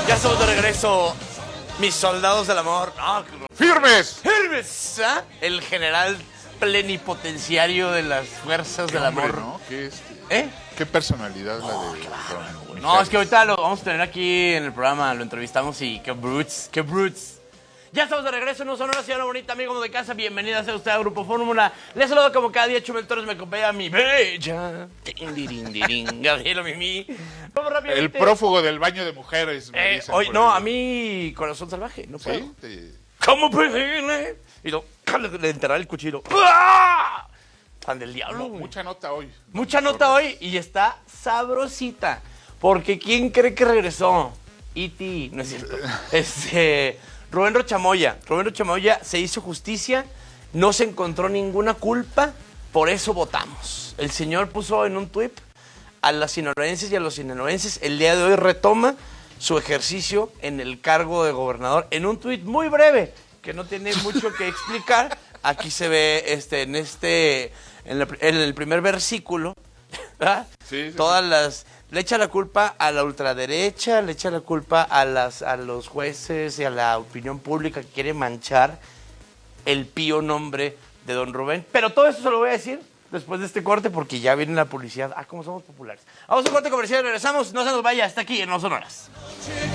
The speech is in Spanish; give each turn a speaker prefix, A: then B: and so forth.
A: Ya estamos de regreso, mis soldados del amor. No,
B: ¡Firmes!
A: ¡Firmes! ¿Ah? El general plenipotenciario de las fuerzas del
B: Hombre,
A: amor.
B: ¿no?
A: ¿Eh?
B: ¿Qué personalidad la de Don
A: No,
B: Mijares?
A: es que ahorita lo vamos a tener aquí en el programa, lo entrevistamos y qué brutes, qué brutes. Ya estamos de regreso en Un Sonora, señora bonita, amigos de casa. Bienvenida sea usted a Grupo Fórmula. Les saludo como cada día, Chumel Torres, me acompaña mi bella Gabriela Mimi. Vamos rápidamente.
B: El prófugo del baño de mujeres, me dicen
A: Hoy,
B: por
A: no,
B: ahí.
A: a mí, corazón salvaje, no puedo.
B: ¿Sí?
A: ¿Cómo prefieres? Y lo, le enterrar el cuchillo. ¡Ah! Tan del diablo, güey.
B: Mucha nota hoy.
A: Mucha nota hoy y está sabrosita. Porque ¿quién cree que regresó? E.T., no es cierto. Rubén Rochamoya. Rubén Rochamoya se hizo justicia, no se encontró ninguna culpa, por eso votamos. El señor puso en un tuit a las sinaloenses y a los sinaloenses, el día de hoy retoma su ejercicio en el cargo de gobernador en un tuit muy breve, que no tiene mucho que explicar. Aquí se ve en el primer versículo, ¿verdad?
B: Sí.
A: Todas las... Le echa la culpa a la ultraderecha, le echa la culpa a los jueces y a la opinión pública que quiere manchar el pío nombre de don Rubén. Pero todo eso se lo voy a decir después de este corte porque ya viene la publicidad. Ah, cómo somos populares. Vamos a un corte comercial y regresamos. No se nos vaya, está aquí en No Sonoras.